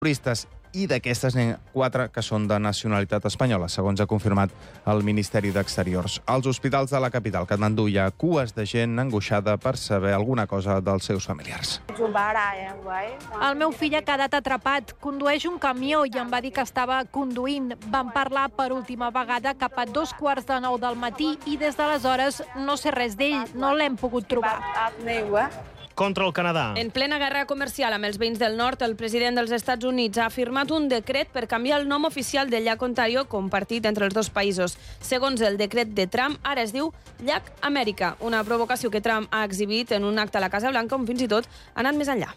turistes, i d'aquestes n'hi ha 4 que són de nacionalitat espanyola, segons ha confirmat el Ministeri d'Exteriors. Als hospitals de la capital, Katmandú, hi ha cues de gent angoixada per saber alguna cosa dels seus familiars. El meu fill ha quedat atrapat, condueix un camió i em va dir que estava conduint. Vam parlar per última vegada cap a 8:45 del matí i des d'aleshores no sé res d'ell, no l'hem pogut trobar. Contra el Canadà. En plena guerra comercial amb els veïns del nord, el president dels Estats Units ha firmat un decret per canviar el nom oficial del llac Ontario compartit entre els dos països. Segons el decret de Trump, ara es diu Llac Amèrica, una provocació que Trump ha exhibit en un acte a la Casa Blanca on fins i tot ha anat més enllà.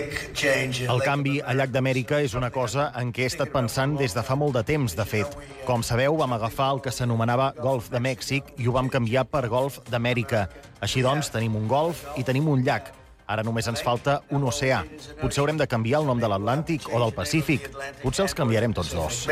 El canvi a Llac d'Amèrica és una cosa en què he estat pensant des de fa molt de temps, de fet. Com sabeu, vam agafar el que s'anomenava Golf de Mèxic i ho vam canviar per Golf d'Amèrica. Així doncs, tenim un golf i tenim un llac. Ara només ens falta un oceà. Potser haurem de canviar el nom de l'Atlàntic o del Pacífic. Potser els canviarem tots dos.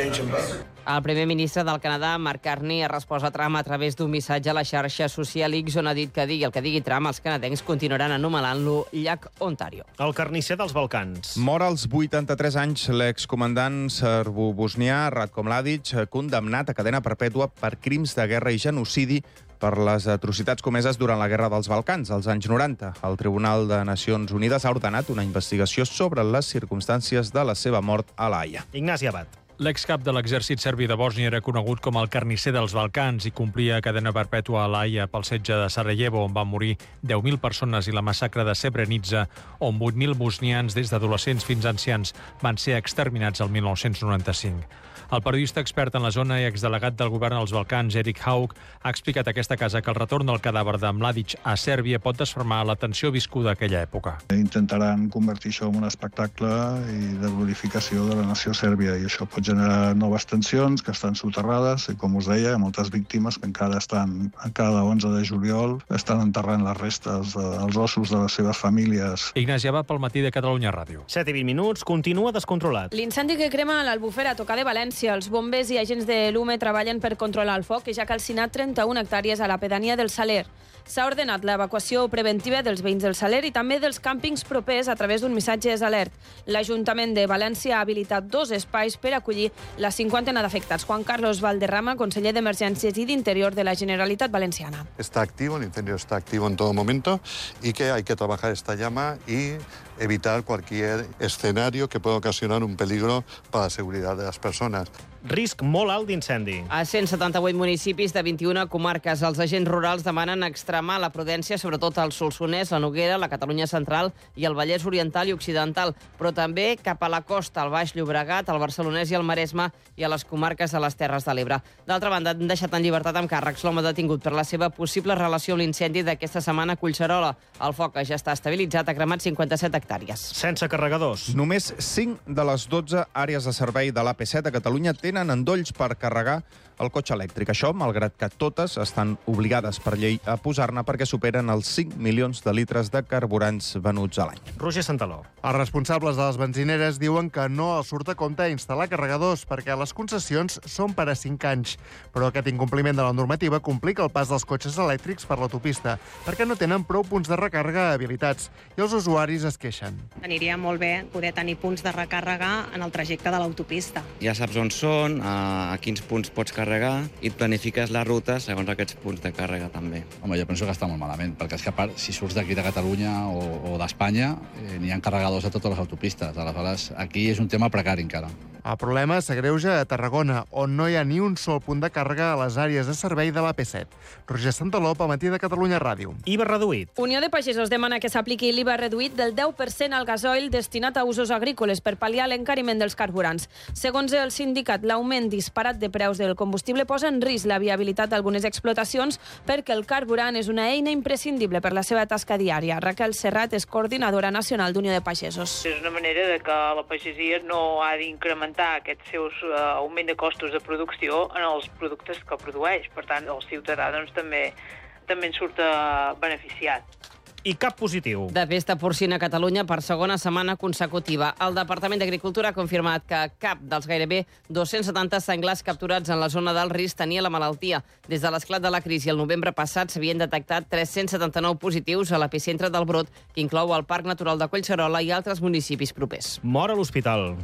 El primer ministre del Canadà, Mark Carney, ha respost a Trump a través d'un missatge a la xarxa social X on ha dit que digui el que digui Trump, els canadencs continuaran anomenant-lo Llac Ontario. El carnisser dels Balcans. Mor als 83 anys l'excomandant serbo-bosnià Ratko Mladic, condemnat a cadena perpètua per crims de guerra i genocidi per les atrocitats comeses durant la Guerra dels Balcans, als anys 90. El Tribunal de Nacions Unides ha ordenat una investigació sobre les circumstàncies de la seva mort a La Haia. Ignasi Abad. L'excap de l'exèrcit serbi de Bòsnia era conegut com el carnisser dels Balcans i complia cadena perpètua a La Haia pel setge de Sarajevo, on van morir 10.000 persones, i la massacre de Srebrenica, on 8.000 bosnians, des d'adolescents fins a ancians, van ser exterminats el 1995. El periodista expert en la zona i exdelegat del govern als Balcans, Erik Haug, ha explicat a aquesta casa que el retorn del cadàver de Mladic a Sèrbia pot desfermar la tensió viscuda a aquella època. Intentaran convertir això en un espectacle i de glorificació de la nació sèrbia, i això pot generar noves tensions que estan soterrades, i com us deia, moltes víctimes que encara estan, cada 11 de juliol, estan enterrant les restes dels ossos de les seves famílies. Ignasi Abad pel Matí de Catalunya Ràdio. 7:20, continua descontrolat. L'incendi que crema a l'Albufera a tocar de València. Els bombers i agents de l'UME treballen per controlar el foc, que ja ha calcinat 31 hectàrees a la pedania del Saler. S'ha ordenat l'evacuació preventiva dels veïns del Saler i també dels càmpings propers a través d'un missatge d'alert. L'Ajuntament de València ha habilitat 2 espais per acollir la 50 d'afectats. Juan Carlos Valderrama, conseller d'Emergències i d'Interior de la Generalitat Valenciana. Está activo, el incendio está activo en todo momento y que hay que trabajar esta llama y evitar cualquier escenario que pueda ocasionar un peligro para la seguridad de las personas. Risc molt alt d'incendi. A 178 municipis de 21 comarques, els agents rurals demanen extremar la prudència, sobretot al Solsonès, la Noguera, la Catalunya Central i el Vallès Oriental i Occidental, però també cap a la costa, al Baix Llobregat, al Barcelonès i al Maresme i a les comarques de les Terres de l'Ebre. D'altra banda, han deixat en llibertat amb càrrecs l'home detingut per la seva possible relació amb l'incendi d'aquesta setmana a Collserola. El foc ja està estabilitzat, ha cremat 57 hectàrees. Sense carregadors. Només 5 de les 12 àrees de servei de l'AP7 a Catalunya tenen endolls per carregar el cotxe elèctric. Això, malgrat que totes estan obligades per llei a posar-ne perquè superen els 5 milions de litres de carburants venuts a l'any. Roger Santaló. Els responsables de les benzineres diuen que no els surt a compte instal·lar carregadors perquè les concessions són per a 5 anys. Però aquest incompliment de la normativa complica el pas dels cotxes elèctrics per l'autopista perquè no tenen prou punts de recàrrega habilitats i els usuaris es queixen. Aniria molt bé poder tenir punts de recàrrega en el trajecte de l'autopista. Ja saps on són, a quins punts pots carregar i et planifiques la ruta segons aquests punts de càrrega també. Home, jo penso que està molt malament, perquè és que a part, si surts d'aquí de Catalunya o d'Espanya, n'hi ha carregadors a totes les autopistes. Aleshores, aquí és un tema precari encara. El problema s'agreuja a Tarragona, on no hi ha ni un sol punt de càrrega a les àrees de servei de l'AP7. Roger Santaló, pel Matí de Catalunya Ràdio. IVA reduït. Unió de Pagesos demana que s'apliqui l'IVA reduït del 10% al gasoil destinat a usos agrícoles per pal·liar l'encariment dels carburants. Segons el sindicat, l'augment disparat de preus del combustible posa en risc la viabilitat d'algunes explotacions perquè el carburant és una eina imprescindible per la seva tasca diària. Raquel Serrat és coordinadora nacional d'Unió de Pagesos. És una manera de que la pagesia no ha d'incrementar aquest seu augment de costos de producció en els productes que produeix. Per tant, el ciutadà també en surt beneficiat. i cap positiu. De pesta porcina a Catalunya per segona setmana consecutiva. El Departament d'Agricultura ha confirmat que cap dels gairebé 270 senglars capturats en la zona del risc tenia la malaltia. Des de l'esclat de la crisi el novembre passat s'havien detectat 379 positius a l'epicentre del brot, que inclou el Parc Natural de Collserola i altres municipis propers. Mor a l'hospital.